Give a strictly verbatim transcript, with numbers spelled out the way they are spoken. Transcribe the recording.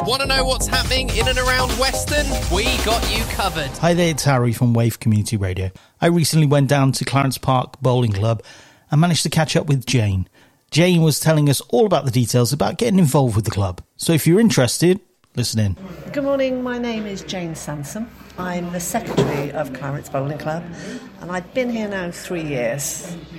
Want to know what's happening in and around Weston? We got you covered. Hi there, it's Harry from Wave Community Radio. I recently went down to Clarence Park Bowling Club and managed to catch up with Jane. Jane was telling us all about the details about getting involved with the club. So if you're interested, listen in. Good morning, my name is Jane Sansom. I'm the secretary of Clarence Bowling Club, and I've been here now three years.